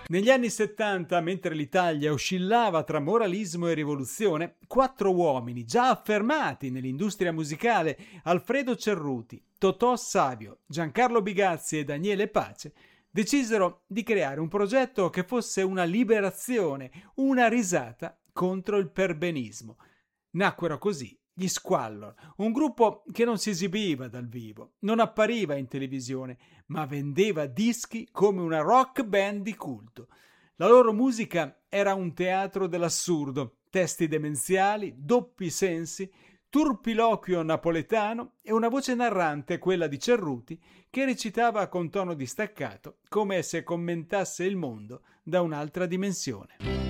Negli anni 70, mentre l'Italia oscillava tra moralismo e rivoluzione, 4 uomini già affermati nell'industria musicale, Alfredo Cerruti, Totò Savio, Giancarlo Bigazzi e Daniele Pace, decisero di creare un progetto che fosse una liberazione, una risata contro il perbenismo. Nacquero così gli Squallor, un gruppo che non si esibiva dal vivo, non appariva in televisione, ma vendeva dischi come una rock band di culto. La loro musica era un teatro dell'assurdo, testi demenziali, doppi sensi, turpiloquio napoletano e una voce narrante, quella di Cerruti, che recitava con tono distaccato, come se commentasse il mondo da un'altra dimensione.